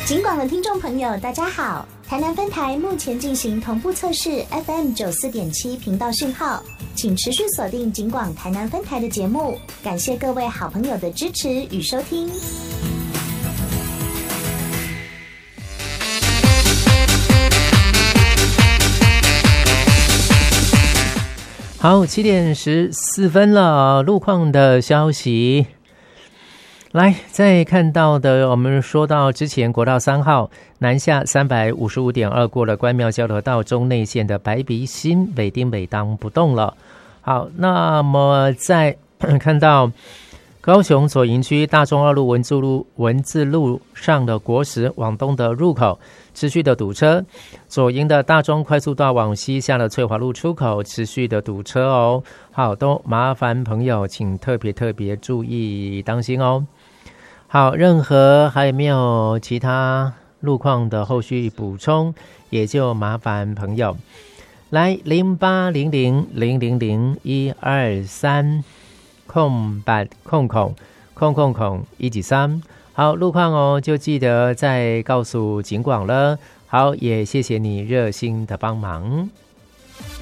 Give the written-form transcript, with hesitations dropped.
警广的听众朋友大家好，台南分台目前进行同步测试 FM 94.7频道讯号，请持续锁定警广台南分台的节目，感谢各位好朋友的支持与收听。 好，7点14分了，路况的消息。来，再看到的，我们说到之前国道3号南下355.2过了关庙交流道中内线的白鼻新北丁北当不动了。好，那么再看到高雄左营区大中二路文字路上的国十往东的入口持续的堵车，左营的大中快速道往西下的翠华路出口持续的堵车哦。好，都麻烦朋友请特别注意当心哦。好，任何还有没有其他路况的后续补充，也就麻烦朋友来0800000123193。好，路况哦，就记得再告诉警广了。好，也谢谢你热心的帮忙。